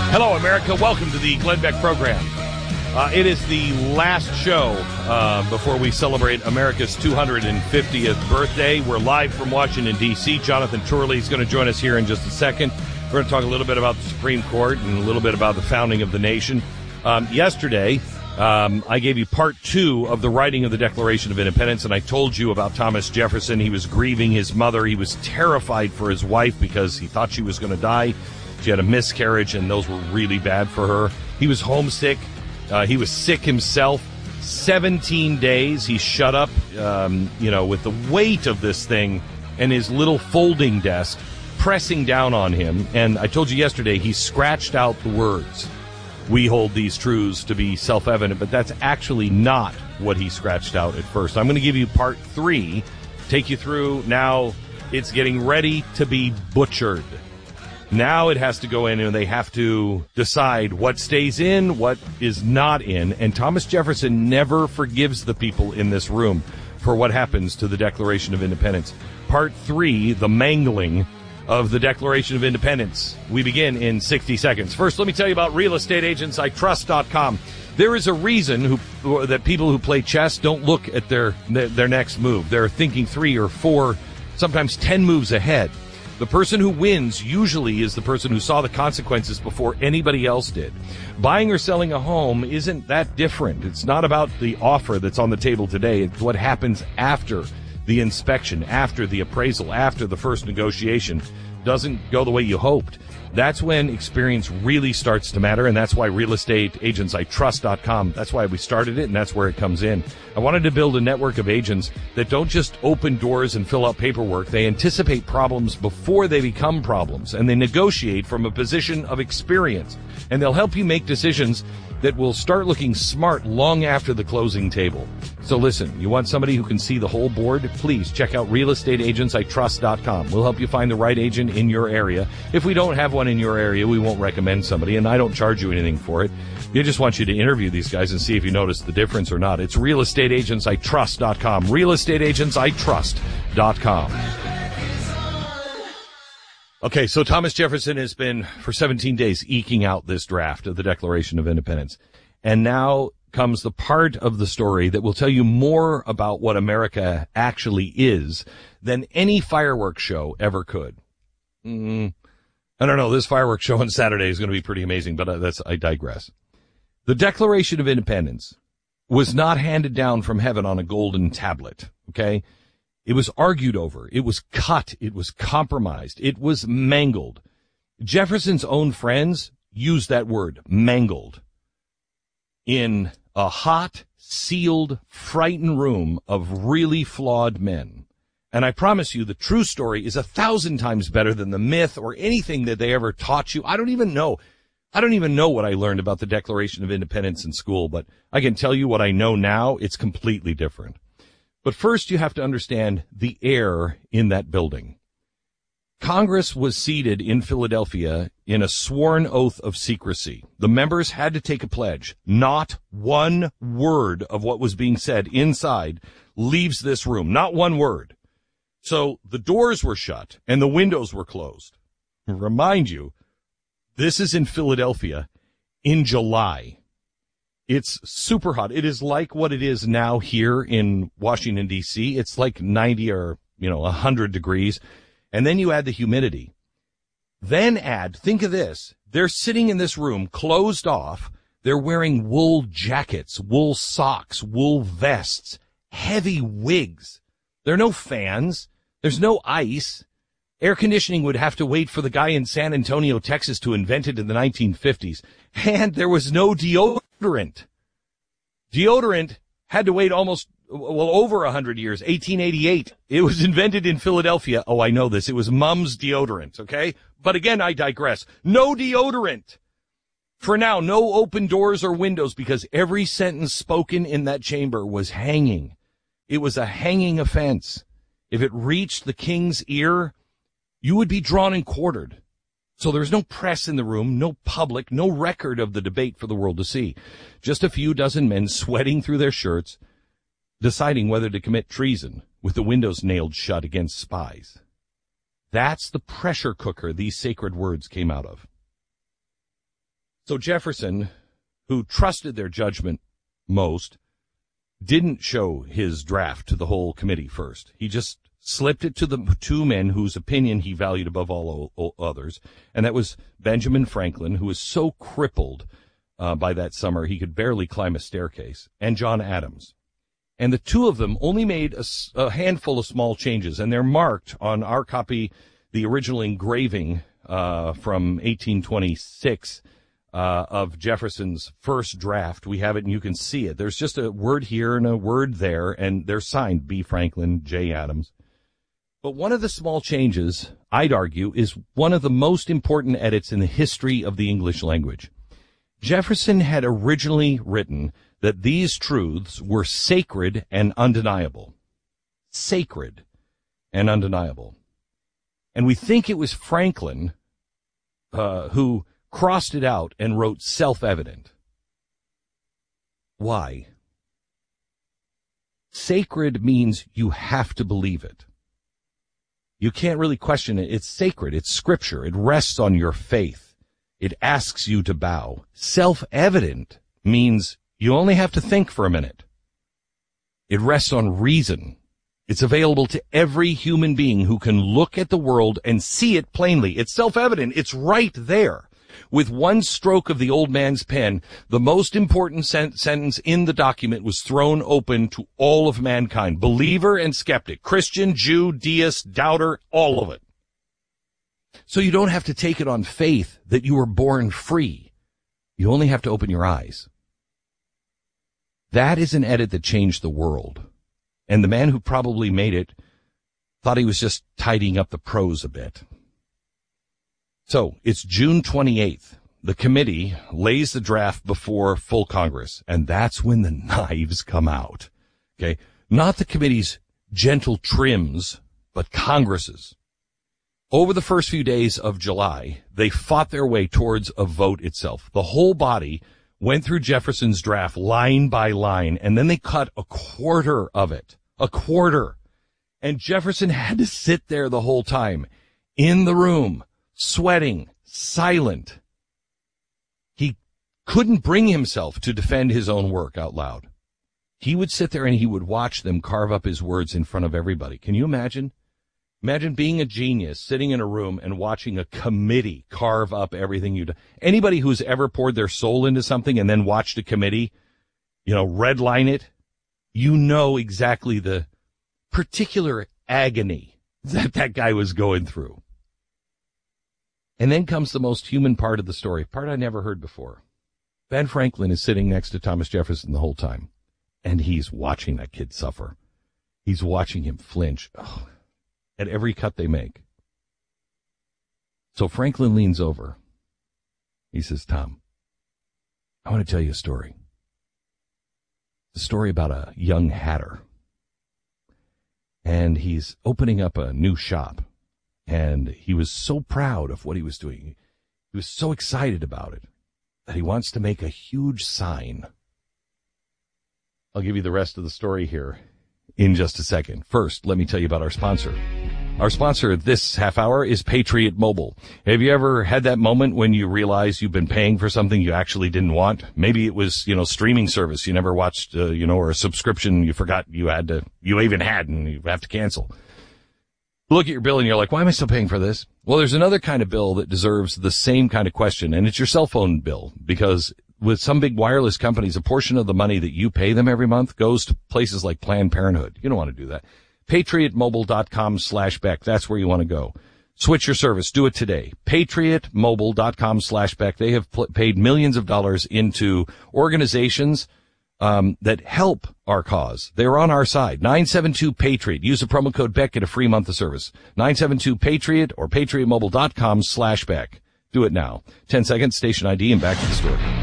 Hello, America. Welcome to the Glenn Beck program. It is the last show before we celebrate America's 250th birthday. We're live from Washington, D.C. Jonathan Turley is going to join us here in just a second. We're going to talk a little bit about the Supreme Court and a little bit about the founding of the nation. Yesterday, I gave you part 2 of the writing of the Declaration of Independence, and I told you about Thomas Jefferson. He was grieving his mother. He was terrified for his wife because he thought she was going to die. She had a miscarriage, and those were really bad for her. He was homesick. He was sick himself. 17 days he shut up, with the weight of this thing and his little folding desk pressing down on him. And I told you yesterday he scratched out the words, "We hold these truths to be self-evident," but that's actually not what he scratched out at first. I'm going to give you part 3, take you through. Now it's getting ready to be butchered. Now it has to go in, and they have to decide what stays in, what is not in. And Thomas Jefferson never forgives the people in this room for what happens to the Declaration of Independence. Part 3, the mangling of the Declaration of Independence. We begin in 60 seconds. First, let me tell you about realestateagentsitrust.com. There is a reason that people who play chess don't look at their next move. They're thinking 3 or 4, sometimes 10 moves ahead. The person who wins usually is the person who saw the consequences before anybody else did. Buying or selling a home isn't that different. It's not about the offer that's on the table today. It's what happens after the inspection, after the appraisal, after the first negotiation. Doesn't go the way you hoped. That's when experience really starts to matter, and that's why realestateagentsitrust.com, that's why we started it, and that's where it comes in. I wanted to build a network of agents that don't just open doors and fill out paperwork. They anticipate problems before they become problems, and they negotiate from a position of experience. And they'll help you make decisions that will start looking smart long after the closing table. So listen, you want somebody who can see the whole board? Please check out realestateagentsitrust.com. We'll help you find the right agent in your area. If we don't have one in your area, we won't recommend somebody, and I don't charge you anything for it. We just want you to interview these guys and see if you notice the difference or not. It's realestateagentsitrust.com. realestateagentsitrust.com. Okay, so Thomas Jefferson has been, for 17 days, eking out this draft of the Declaration of Independence. And now comes the part of the story that will tell you more about what America actually is than any fireworks show ever could. I don't know, this fireworks show on Saturday is going to be pretty amazing, but I digress. The Declaration of Independence was not handed down from heaven on a golden tablet, okay? It was argued over. It was cut. It was compromised. It was mangled. Jefferson's own friends used that word, mangled, in a hot, sealed, frightened room of really flawed men. And I promise you, the true story is 1,000 times better than the myth or anything that they ever taught you. I don't even know what I learned about the Declaration of Independence in school, but I can tell you what I know now. It's completely different. But first, you have to understand the air in that building. Congress was seated in Philadelphia in a sworn oath of secrecy. The members had to take a pledge. Not one word of what was being said inside leaves this room. Not one word. So the doors were shut and the windows were closed. Remind you, this is in Philadelphia in July. It's super hot. It is like what it is now here in Washington, D.C. It's like 90 or, 100 degrees. And then you add the humidity. Then think of this. They're sitting in this room closed off. They're wearing wool jackets, wool socks, wool vests, heavy wigs. There are no fans. There's no ice. Air conditioning would have to wait for the guy in San Antonio, Texas to invent it in the 1950s. And there was no deodorant. Deodorant had to wait over 100 years, 1888. It was invented in Philadelphia. Oh, I know this. It was Mum's deodorant, okay? But again, I digress. No deodorant. For now, no open doors or windows because every sentence spoken in that chamber was hanging. It was a hanging offense. If it reached the king's ear, you would be drawn and quartered. So there was no press in the room, no public, no record of the debate for the world to see. Just a few dozen men sweating through their shirts, deciding whether to commit treason with the windows nailed shut against spies. That's the pressure cooker these sacred words came out of. So Jefferson, who trusted their judgment most, didn't show his draft to the whole committee first. He just slipped it to the two men whose opinion he valued above all others, and that was Benjamin Franklin, who was so crippled by that summer he could barely climb a staircase, and John Adams. And the two of them only made a handful of small changes, and they're marked on our copy, the original engraving from 1826 of Jefferson's first draft. We have it, and you can see it. There's just a word here and a word there, and they're signed B. Franklin, J. Adams. But one of the small changes, I'd argue, is one of the most important edits in the history of the English language. Jefferson had originally written that these truths were sacred and undeniable. Sacred and undeniable. And we think it was Franklin who crossed it out and wrote self-evident. Why? Sacred means you have to believe it. You can't really question it. It's sacred. It's scripture. It rests on your faith. It asks you to bow. Self-evident means you only have to think for a minute. It rests on reason. It's available to every human being who can look at the world and see it plainly. It's self-evident. It's right there. With one stroke of the old man's pen, the most important sentence in the document was thrown open to all of mankind, believer and skeptic, Christian, Jew, deist, doubter, all of it. So you don't have to take it on faith that you were born free. You only have to open your eyes. That is an edit that changed the world. And the man who probably made it thought he was just tidying up the prose a bit. So it's June 28th. The committee lays the draft before full Congress, and that's when the knives come out. Okay? Not the committee's gentle trims, but Congress's. Over the first few days of July, they fought their way towards a vote itself. The whole body went through Jefferson's draft line by line, and then they cut a quarter of it. A quarter. And Jefferson had to sit there the whole time, in the room, sweating, silent. He couldn't bring himself to defend his own work out loud. He would sit there and he would watch them carve up his words in front of everybody. Can you imagine? Imagine being a genius, sitting in a room and watching a committee carve up everything you do. Anybody who's ever poured their soul into something and then watched a committee, redline it, you know exactly the particular agony that guy was going through. And then comes the most human part of the story, part I never heard before. Ben Franklin is sitting next to Thomas Jefferson the whole time, and he's watching that kid suffer. He's watching him flinch at every cut they make. So Franklin leans over. He says, Tom, I want to tell you a story. It's a story about a young hatter. And he's opening up a new shop. And he was so proud of what he was doing. He was so excited about it that he wants to make a huge sign. I'll give you the rest of the story here in just a second. First, let me tell you about our sponsor. Our sponsor this half hour is Patriot Mobile. Have you ever had that moment when you realize you've been paying for something you actually didn't want? Maybe it was, streaming service you never watched, or a subscription you forgot you even had and you have to cancel. Look at your bill and you're like, why am I still paying for this? Well, there's another kind of bill that deserves the same kind of question, and it's your cell phone bill, because with some big wireless companies, a portion of the money that you pay them every month goes to places like Planned Parenthood. You don't want to do that. PatriotMobile.com/Beck. That's where you want to go. Switch your service. Do it today. PatriotMobile.com/Beck. They have paid millions of dollars into organizations that help our cause. They're on our side. 972-PATRIOT. Use the promo code Beck, get a free month of service. 972-PATRIOT or PatriotMobile.com/Beck. Do it now. 10 seconds, station ID, and back to the story.